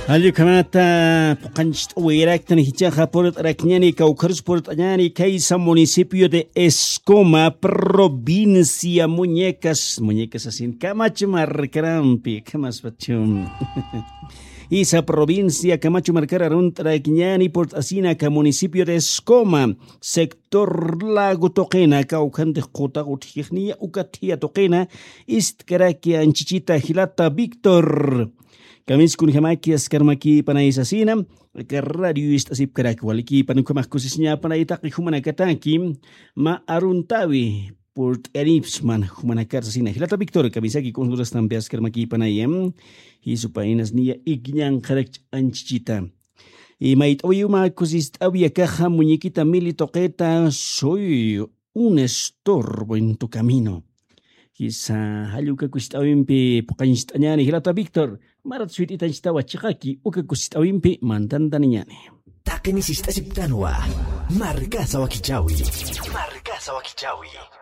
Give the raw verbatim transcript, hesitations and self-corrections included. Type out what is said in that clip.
Hallo kamata pukanchit uiraktan hichaja por rakñani caucaros por tañani kaisa municipio de Escoma, provincia Muñecas, Muñecas así, Camacho Marcarampi, Camas Pachum. Esa provincia Camacho Marcararon Traquñani por Asina, municipio de Escoma, sector Lago Toquena, Caucante Jota Gutjignia, Ucatia Toquena, Istcaraquia, Anchichita, Gilata, Víctor. Kamis kun hamaki askarmaki panay sa sinam, radio istasip karak waliki panukamak kusisnya panay taki humanakataki, ma aruntawi port eripsman humanakar sa sinah. Hilata Victor kamisaki kung sudas tampi askarmaki panayem, hisupainas niya ignyang karak anchichita. Y mait oyuma kusistawi akaha muñequita mili toqueta, soy un estorbo en tu camino. Kisa haluka kusitawimpi pukanistanyani Hilata Victor marat suit itan stawa chikaki uka kusitawimpi mantantaninyani. Takenis istasiptanwa marka sa wakichawi marka sa wakichawi